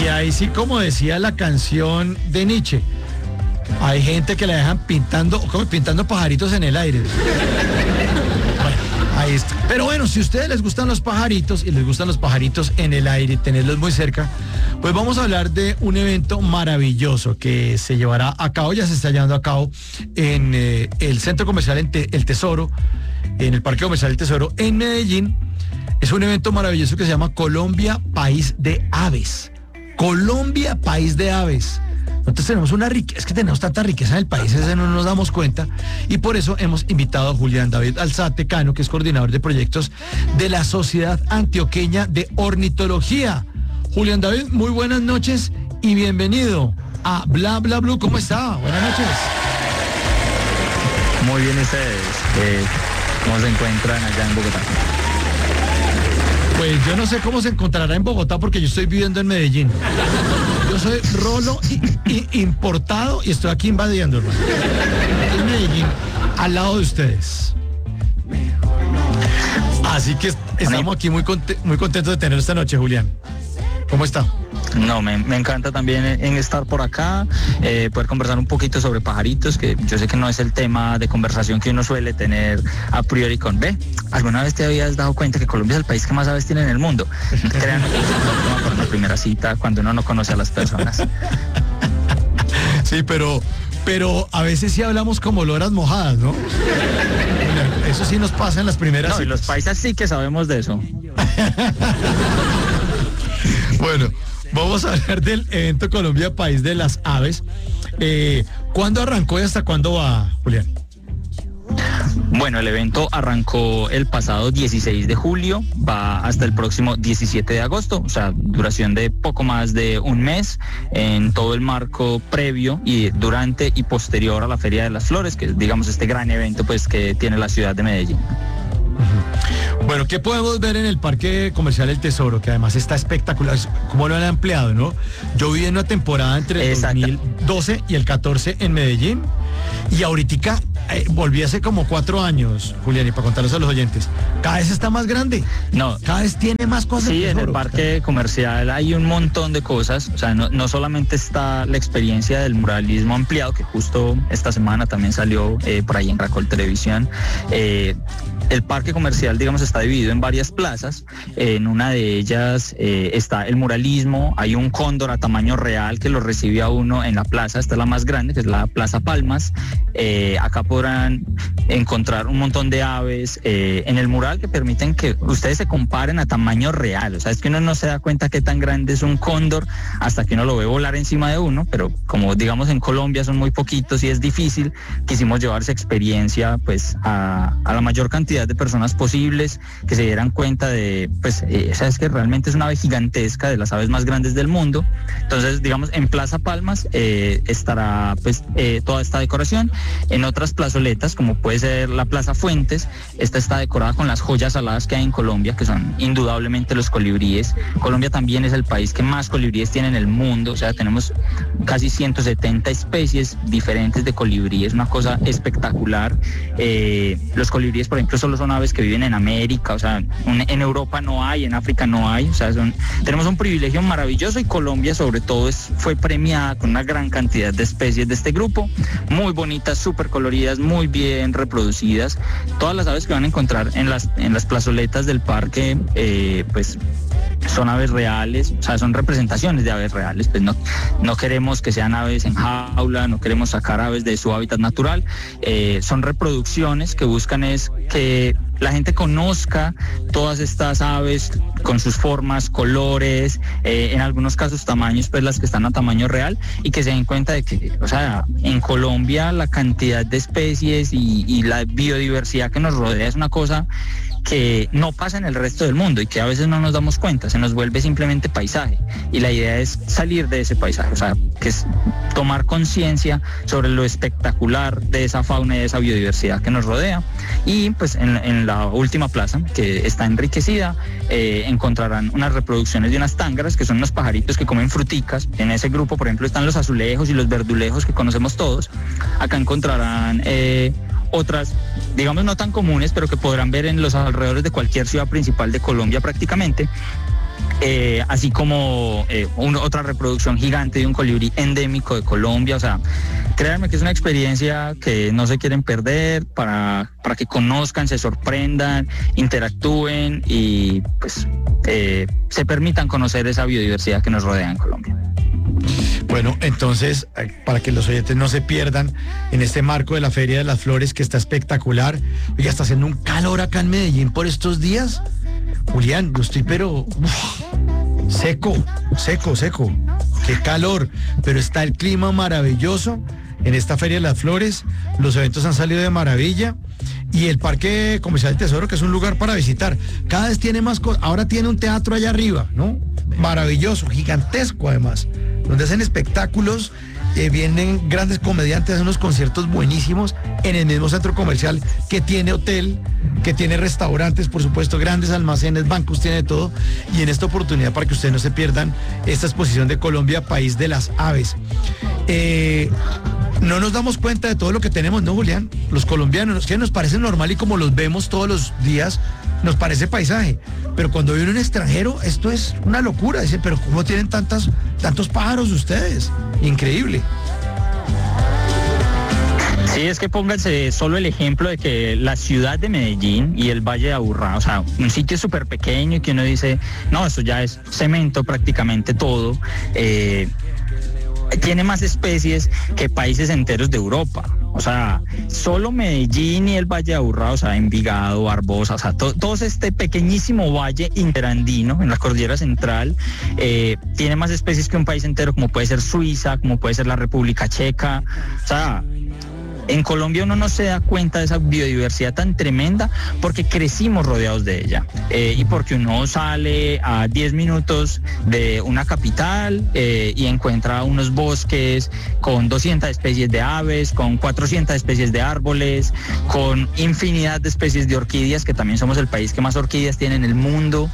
Y ahí sí, como decía la canción de Nietzsche, hay gente que la dejan pintando pajaritos en el aire. Bueno, ahí está. Pero bueno, si a ustedes les gustan los pajaritos y les gustan los pajaritos en el aire, tenerlos muy cerca, pues vamos a hablar de un evento maravilloso que se llevará a cabo, ya se está llevando a cabo en el Centro Comercial El Tesoro, en el Parque Comercial El Tesoro, en Medellín. Es un evento maravilloso que se llama Colombia, País de Aves. Colombia, País de Aves. Nosotros tenemos tenemos tanta riqueza en el país, ese no nos damos cuenta, y por eso hemos invitado a Julián David Alzate Cano, que es coordinador de proyectos de la Sociedad Antioqueña de Ornitología. Julián David, muy buenas noches y bienvenido a Bla Bla Blue. ¿Cómo está? Buenas noches. Muy bien, ustedes. ¿Cómo se encuentran allá en Bogotá? Pues yo no sé cómo se encontrará en Bogotá porque yo estoy viviendo en Medellín. Yo soy rolo y importado y estoy aquí invadiendo, hermano. En Medellín, al lado de ustedes. Así que estamos aquí muy contentos de tener esta noche, Julián. ¿Cómo está? No, me encanta también en estar por acá, poder conversar un poquito sobre pajaritos, que yo sé que no es el tema de conversación que uno suele tener a priori con B. ¿Alguna vez te habías dado cuenta que Colombia es el país que más aves tiene en el mundo? Créanme que es un tema por la primera cita cuando uno no conoce a las personas. Sí, pero a veces sí hablamos como loras mojadas, ¿no? Eso sí nos pasa en las primeras citas. No, y los paisas sí que sabemos de eso. Bueno, vamos a hablar del evento Colombia, País de las Aves. ¿Cuándo arrancó y hasta cuándo va, Julián? Bueno, el evento arrancó el pasado 16 de julio, va hasta el próximo 17 de agosto, o sea, duración de poco más de un mes, en todo el marco previo y durante y posterior a la Feria de las Flores, que es, digamos, este gran evento pues que tiene la ciudad de Medellín. Bueno, ¿qué podemos ver en el Parque Comercial El Tesoro? Que además está espectacular, cómo lo han ampliado, ¿no? Yo viví en una temporada entre el 2012 y el 14 en Medellín, y ahorita volví hace como 4 años, Julián, y para contarles a los oyentes, cada vez está más grande. No, cada vez tiene más cosas. Sí, en el Parque Comercial hay un montón de cosas, o sea, no solamente está la experiencia del muralismo ampliado, que justo esta semana también salió por ahí en Caracol Televisión. El Parque Comercial, digamos, está dividido en varias plazas. En una de ellas está el muralismo, hay un cóndor a tamaño real que lo recibe a uno en la plaza, esta es la más grande, que es la Plaza Palmas. Acá podrán encontrar un montón de aves en el mural que permiten que ustedes se comparen a tamaño real. O sea, es que uno no se da cuenta qué tan grande es un cóndor hasta que uno lo ve volar encima de uno, pero como digamos en Colombia son muy poquitos y es difícil, quisimos llevar esa experiencia pues a la mayor cantidad de personas posibles, que se dieran cuenta de, pues, sabes que realmente es una ave gigantesca, de las aves más grandes del mundo. Entonces, digamos, en Plaza Palmas estará pues toda esta decoración. En otras plazoletas, como puede ser la Plaza Fuentes, esta está decorada con las joyas aladas que hay en Colombia, que son indudablemente los colibríes. Colombia también es el país que más colibríes tiene en el mundo, o sea, tenemos casi 170 especies diferentes de colibríes, una cosa espectacular. Los colibríes, por ejemplo, solo son aves que viven en América, o sea, en Europa no hay, en África no hay, o sea, tenemos un privilegio maravilloso, y Colombia sobre todo fue premiada con una gran cantidad de especies de este grupo, muy bonitas, súper coloridas, muy bien reproducidas. Todas las aves que van a encontrar en las plazoletas del parque, pues son aves reales, o sea, son representaciones de aves reales, pues no queremos que sean aves en jaula, no queremos sacar aves de su hábitat natural, son reproducciones que buscan es que la gente conozca todas estas aves con sus formas, colores, en algunos casos tamaños, pues las que están a tamaño real, y que se den cuenta de que, o sea, en Colombia la cantidad de especies y la biodiversidad que nos rodea es una cosa que no pasa en el resto del mundo y que a veces no nos damos cuenta, se nos vuelve simplemente paisaje, y la idea es salir de ese paisaje, o sea, que es tomar conciencia sobre lo espectacular de esa fauna y de esa biodiversidad que nos rodea. Y pues en la última plaza, que está enriquecida, encontrarán unas reproducciones de unas tángaras, que son unos pajaritos que comen fruticas. En ese grupo, por ejemplo, están los azulejos y los verdulejos que conocemos todos. Acá encontrarán otras, digamos, no tan comunes, pero que podrán ver en los alrededores de cualquier ciudad principal de Colombia prácticamente. así como otra reproducción gigante de un colibrí endémico de Colombia. O sea, créanme que es una experiencia que no se quieren perder para que conozcan, se sorprendan, interactúen y pues se permitan conocer esa biodiversidad que nos rodea en Colombia. Bueno, entonces, para que los oyentes no se pierdan en este marco de la Feria de las Flores, que está espectacular. Oiga, está haciendo un calor acá en Medellín por estos días. Julián, yo estoy seco. Qué calor. Pero está el clima maravilloso en esta Feria de las Flores. Los eventos han salido de maravilla. Y el Parque Comercial del Tesoro, que es un lugar para visitar. Cada vez tiene más cosas. Ahora tiene un teatro allá arriba, ¿no? Maravilloso, gigantesco además, donde hacen espectáculos, vienen grandes comediantes, hacen unos conciertos buenísimos en el mismo centro comercial, que tiene hotel, que tiene restaurantes, por supuesto, grandes almacenes, bancos, tiene todo. Y en esta oportunidad, para que ustedes no se pierdan esta exposición de Colombia, país de las aves. No nos damos cuenta de todo lo que tenemos, ¿no, Julián? Los colombianos, que nos parece normal y como los vemos todos los días, nos parece paisaje. Pero cuando viene un extranjero, esto es una locura. Dicen, pero ¿cómo tienen tantos pájaros ustedes? Increíble. Sí, es que pónganse solo el ejemplo de que la ciudad de Medellín y el Valle de Aburrá, o sea, un sitio súper pequeño y que uno dice, no, esto ya es cemento prácticamente todo, tiene más especies que países enteros de Europa. O sea, solo Medellín y el Valle de Aburrá, o sea, Envigado, Barbosa, o sea, todo este pequeñísimo valle interandino en la cordillera central, tiene más especies que un país entero, como puede ser Suiza, como puede ser la República Checa. O sea, en Colombia uno no se da cuenta de esa biodiversidad tan tremenda porque crecimos rodeados de ella, y porque uno sale a 10 minutos de una capital y encuentra unos bosques con 200 especies de aves, con 400 especies de árboles, con infinidad de especies de orquídeas, que también somos el país que más orquídeas tiene en el mundo,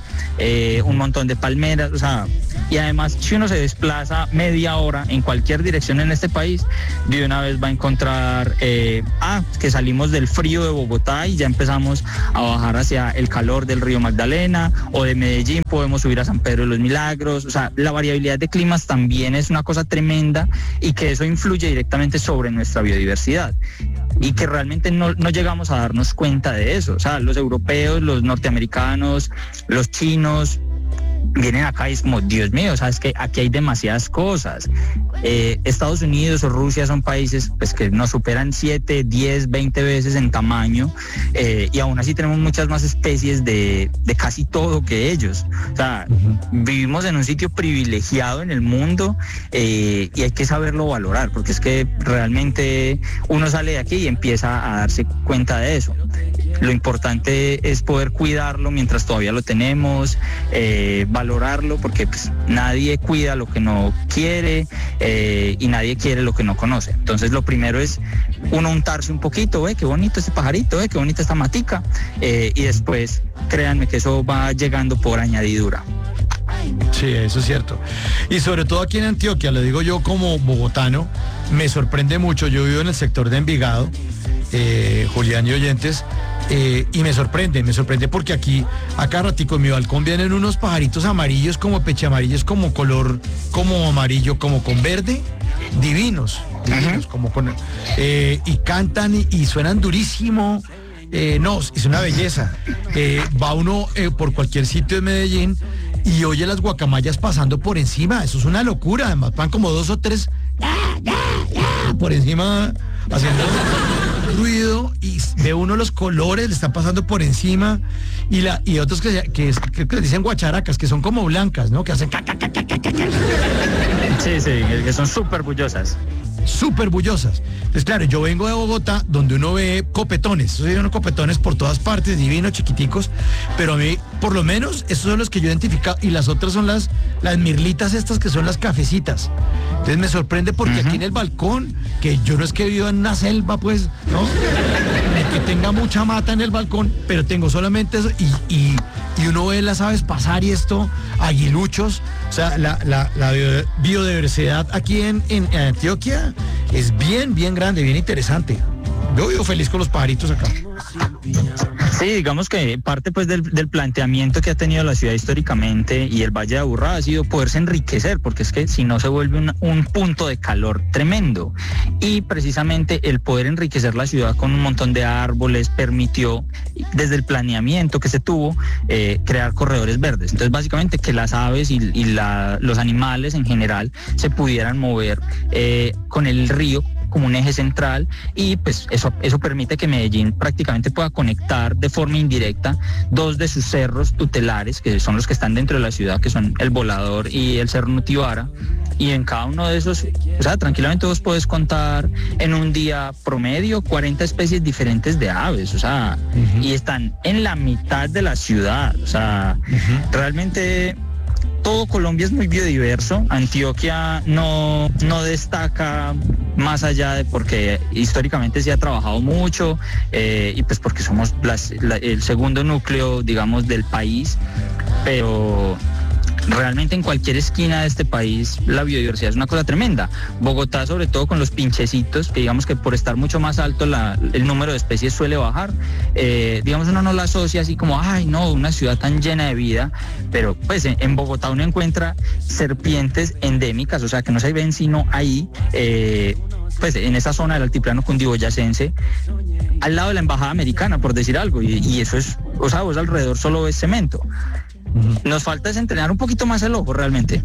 un montón de palmeras, o sea, y además si uno se desplaza media hora en cualquier dirección en este país, de una vez va a encontrar que salimos del frío de Bogotá y ya empezamos a bajar hacia el calor del río Magdalena, o de Medellín podemos subir a San Pedro de los Milagros. O sea, la variabilidad de climas también es una cosa tremenda y que eso influye directamente sobre nuestra biodiversidad y que realmente no llegamos a darnos cuenta de eso. O sea, los europeos, los norteamericanos, los chinos vienen acá y es como, Dios mío, sabes que aquí hay demasiadas cosas. Estados Unidos o Rusia son países pues que nos superan 7, 10, 20 veces en tamaño, y aún así tenemos muchas más especies de casi todo que ellos. O sea, vivimos en un sitio privilegiado en el mundo, y hay que saberlo valorar, porque es que realmente uno sale de aquí y empieza a darse cuenta de eso. Lo importante es poder cuidarlo mientras todavía lo tenemos, valorarlo, porque pues nadie cuida lo que no quiere, y nadie quiere lo que no conoce. Entonces lo primero es uno untarse un poquito, qué bonito este pajarito, qué bonita esta matica, y después créanme que eso va llegando por añadidura. Sí, eso es cierto. Y sobre todo aquí en Antioquia, lo digo yo como bogotano, me sorprende mucho. Yo vivo en el sector de Envigado, Julián y oyentes, y me sorprende porque aquí, acá ratico en mi balcón vienen unos pajaritos amarillos, como pecheamarillos, como color, como amarillo, como con verde, divinos, como con, y cantan y suenan durísimo. No, es una belleza. Va uno por cualquier sitio de Medellín y oye las guacamayas pasando por encima. Eso es una locura. Además van como 2 o 3 por encima haciendo ruido, y ve uno los colores, le están pasando por encima, y otros que les dicen guacharacas, que son como blancas, ¿no? Que hacen Sí, que son súper bullosas. Súper bullosas. Entonces, claro, yo vengo de Bogotá, donde uno ve copetones. Esos son copetones por todas partes, divinos, chiquiticos. Pero a mí, por lo menos, esos son los que yo he identificado. Y las otras son las mirlitas estas, que son las cafecitas. Entonces me sorprende porque aquí en el balcón, que yo no es que vivo en una selva, pues, ¿no? Ni que tenga mucha mata en el balcón, pero tengo solamente eso. Y uno ve las aves pasar y esto, aguiluchos. O sea, la biodiversidad aquí en Antioquia es bien grande, bien interesante. Yo vivo feliz con los pajaritos acá. Sí, digamos que parte pues del planteamiento que ha tenido la ciudad históricamente y el Valle de Aburrá ha sido poderse enriquecer, porque es que si no se vuelve un punto de calor tremendo. Y precisamente el poder enriquecer la ciudad con un montón de árboles permitió, desde el planeamiento que se tuvo, crear corredores verdes. Entonces básicamente que las aves y los animales en general se pudieran mover con el río como un eje central, y pues eso permite que Medellín prácticamente pueda conectar de forma indirecta dos de sus cerros tutelares, que son los que están dentro de la ciudad, que son el Volador y el Cerro Nutibara, y en cada uno de esos, o sea, tranquilamente vos podés contar en un día promedio 40 especies diferentes de aves, o sea, y están en la mitad de la ciudad, o sea, realmente todo Colombia es muy biodiverso. Antioquia no destaca más allá de porque históricamente se ha trabajado mucho y pues porque somos el segundo núcleo, digamos, del país, pero realmente en cualquier esquina de este país la biodiversidad es una cosa tremenda. Bogotá, sobre todo con los pinchecitos, que digamos que por estar mucho más alto el número de especies suele bajar. Digamos, uno no la asocia así como, ay no, una ciudad tan llena de vida, pero pues en Bogotá uno encuentra serpientes endémicas, o sea que no se ven sino ahí, pues en esa zona del altiplano cundiboyacense, al lado de la embajada americana, por decir algo, y eso es, o sea, vos alrededor solo ves cemento. Nos falta es entrenar un poquito más el ojo realmente,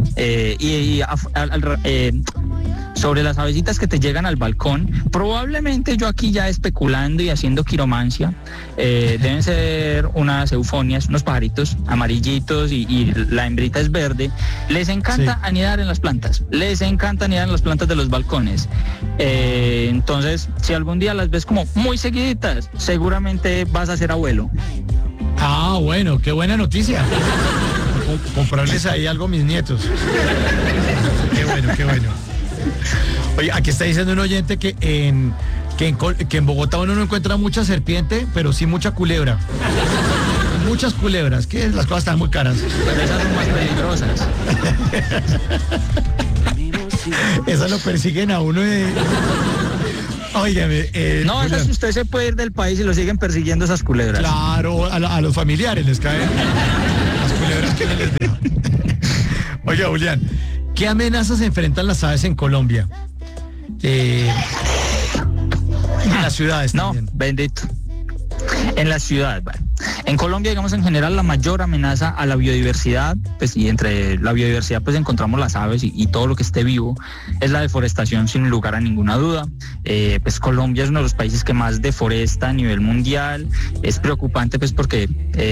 sobre las avecitas que te llegan al balcón. Probablemente yo aquí ya especulando y haciendo quiromancia, deben ser unas eufonias, unos pajaritos amarillitos y la hembrita es verde. Les encanta anidar en las plantas, les encanta anidar en las plantas de los balcones. Entonces, si algún día las ves como muy seguiditas, seguramente vas a ser abuelo. Ah, bueno, qué buena noticia. Comprarles ahí algo a mis nietos. Qué bueno, qué bueno. Oye, aquí está diciendo un oyente que en Bogotá uno no encuentra mucha serpiente, pero sí mucha culebra. Muchas culebras, que las cosas están muy caras. Pero esas son más peligrosas. Esas lo persiguen a uno de... Óigame, no, eso si usted se puede ir del país y lo siguen persiguiendo esas culebras. Claro, a los familiares les caen las culebras que no les dejan. Oiga, Julián, ¿qué amenazas enfrentan las aves en Colombia? En las ciudades también. No, bendito. En la ciudad, bueno. En Colombia, digamos, en general, la mayor amenaza a la biodiversidad, pues, y entre la biodiversidad, pues, encontramos las aves y todo lo que esté vivo, es la deforestación, sin lugar a ninguna duda. Pues, Colombia es uno de los países que más deforesta a nivel mundial. Es preocupante, pues, porque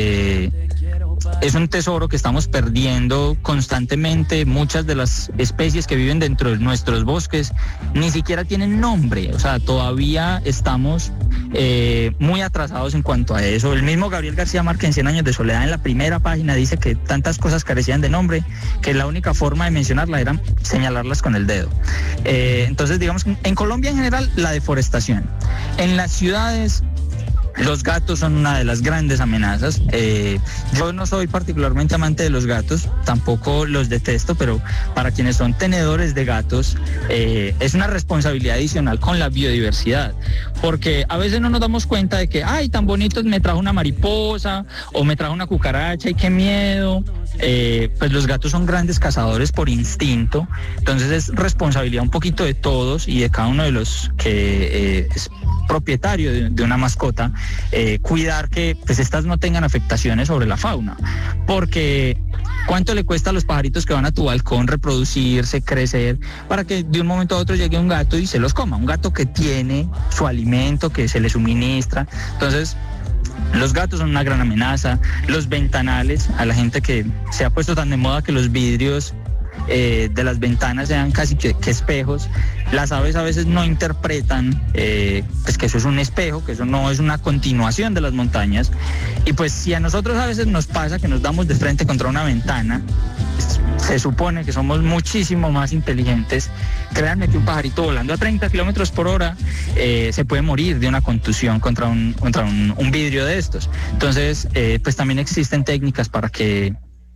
es un tesoro que estamos perdiendo constantemente. Muchas de las especies que viven dentro de nuestros bosques ni siquiera tienen nombre, o sea, todavía estamos muy atrasados en cuanto a eso. El mismo Gabriel García Márquez en 100 años de soledad, en la primera página, dice que tantas cosas carecían de nombre que la única forma de mencionarla era señalarlas con el dedo. Entonces, digamos que en Colombia en general la deforestación. En las ciudades, los gatos son una de las grandes amenazas. Yo no soy particularmente amante de los gatos, tampoco los detesto, pero para quienes son tenedores de gatos, es una responsabilidad adicional con la biodiversidad, porque a veces no nos damos cuenta de que, ay, tan bonitos, me trajo una mariposa o me trajo una cucaracha y qué miedo. Pues los gatos son grandes cazadores por instinto, entonces es responsabilidad un poquito de todos y de cada uno de los que es propietario de una mascota, cuidar que pues estas no tengan afectaciones sobre la fauna, porque ¿cuánto le cuesta a los pajaritos que van a tu balcón reproducirse, crecer, para que de un momento a otro llegue un gato y se los coma? Un gato que tiene su alimento, que se le suministra. Entonces, los gatos son una gran amenaza. Los ventanales, a la gente que se ha puesto tan de moda que los vidrios de las ventanas sean casi que espejos. Las aves a veces no interpretan pues que eso es un espejo, que eso no es una continuación de las montañas. Y pues si a nosotros a veces nos pasa que nos damos de frente contra una ventana, se supone que somos muchísimo más inteligentes. Créanme que un pajarito volando a 30 kilómetros por hora se puede morir de una contusión contra un vidrio de estos. Entonces, pues también existen técnicas para que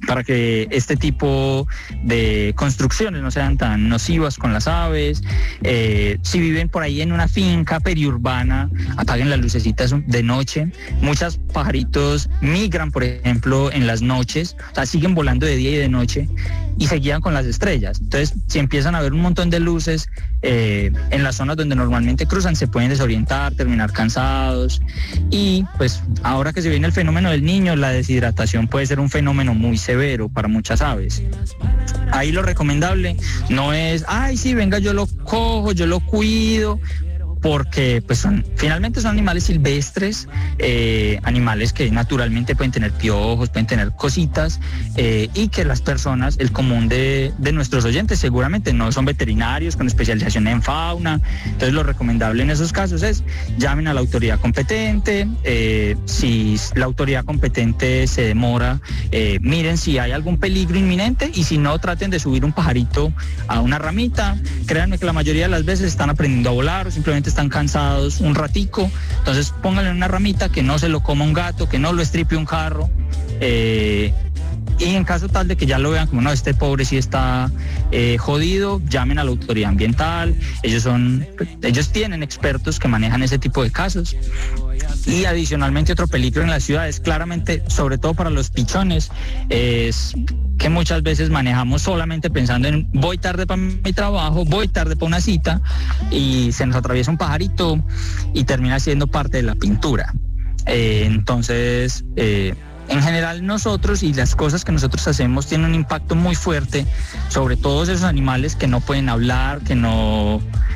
para que este tipo de construcciones no sean tan nocivas con las aves. Si viven por ahí en una finca periurbana, apaguen las lucecitas de noche. Muchos pajaritos migran, por ejemplo, en las noches, o sea, siguen volando de día y de noche y se guían con las estrellas. Entonces, si empiezan a ver un montón de luces en las zonas donde normalmente cruzan, se pueden desorientar, terminar cansados. Y pues ahora que se viene el fenómeno del Niño, la deshidratación puede ser un fenómeno muy severo para muchas aves. Ahí lo recomendable no es, ay, sí, venga, yo lo cojo, yo lo cuido, porque pues finalmente son animales silvestres, animales que naturalmente pueden tener piojos, pueden tener cositas, y que las personas, el común de nuestros oyentes seguramente no son veterinarios con especialización en fauna. Entonces lo recomendable en esos casos es llamen a la autoridad competente. Si la autoridad competente se demora, miren si hay algún peligro inminente, y si no, traten de subir un pajarito a una ramita. Créanme que la mayoría de las veces están aprendiendo a volar o simplemente están cansados un ratico, entonces pónganle en una ramita, que no se lo coma un gato, que no lo estripe un carro, y en caso tal de que ya lo vean como, no, este pobre sí está jodido, llamen a la autoridad ambiental. Ellos tienen expertos que manejan ese tipo de casos. Y adicionalmente, otro peligro en las ciudades, claramente, sobre todo para los pichones, es que muchas veces manejamos solamente pensando en voy tarde para mi trabajo, voy tarde para una cita, y se nos atraviesa un pajarito y termina siendo parte de la pintura. Entonces, en general, nosotros y las cosas que nosotros hacemos tienen un impacto muy fuerte sobre todos esos animales que no pueden hablar, que no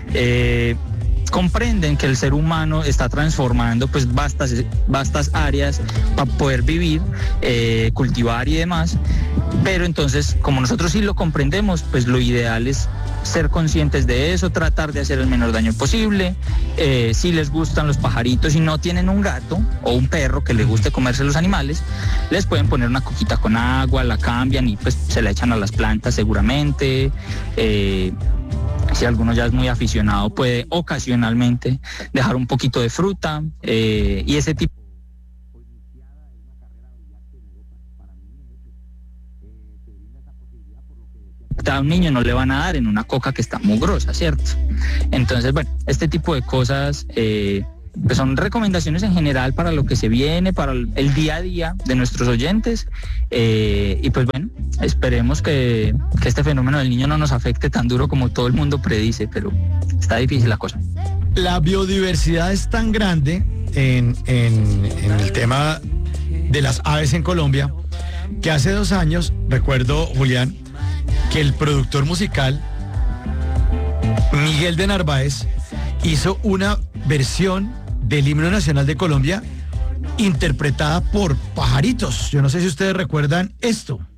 comprenden que el ser humano está transformando pues vastas áreas para poder vivir, cultivar y demás. Pero entonces, como nosotros sí lo comprendemos, pues lo ideal es ser conscientes de eso, tratar de hacer el menor daño posible. Si les gustan los pajaritos y no tienen un gato o un perro que les guste comerse los animales, les pueden poner una coquita con agua, la cambian y pues se la echan a las plantas seguramente. Si alguno ya es muy aficionado, puede ocasionalmente dejar un poquito de fruta, y ese tipo. A un niño no le van a dar en una coca que está mugrosa, ¿cierto? Entonces, bueno, este tipo de cosas pues son recomendaciones en general para lo que se viene, para el día a día de nuestros oyentes, y pues bueno, esperemos que este fenómeno del Niño no nos afecte tan duro como todo el mundo predice, pero está difícil la cosa. La biodiversidad es tan grande en el tema de las aves en Colombia, que hace 2 años, recuerdo, Julián, que el productor musical Miguel de Narváez hizo una versión del himno nacional de Colombia interpretada por pajaritos. Yo no sé si ustedes recuerdan esto.